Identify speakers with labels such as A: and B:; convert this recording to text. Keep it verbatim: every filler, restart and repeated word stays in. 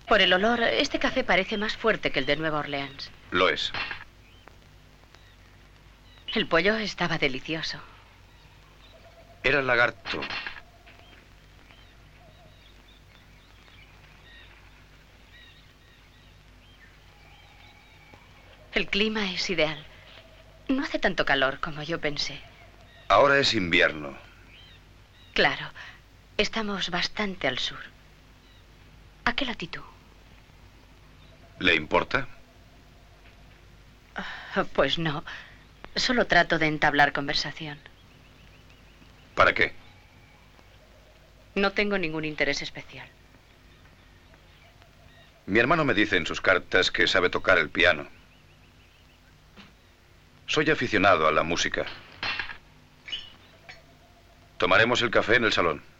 A: Por el olor, este café parece más fuerte que el de Nueva Orleans.
B: Lo es.
A: El pollo estaba delicioso.
B: Era el lagarto.
A: El clima es ideal. No hace tanto calor como yo pensé.
B: Ahora es invierno.
A: Claro, estamos bastante al sur. ¿A qué latitud?
B: ¿Le importa?
A: Pues no. Solo trato de entablar conversación.
B: ¿Para qué?
A: No tengo ningún interés especial.
B: Mi hermano me dice en sus cartas que sabe tocar el piano. Soy aficionado a la música. Tomaremos el café en el salón.